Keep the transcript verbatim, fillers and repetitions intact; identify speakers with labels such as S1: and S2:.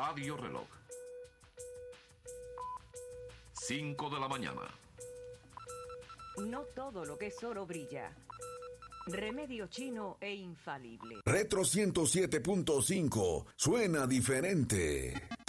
S1: Radio Reloj. cinco de la mañana.
S2: No todo lo que es oro brilla. Remedio chino e infalible.
S3: Retro ciento siete punto cinco. Suena diferente.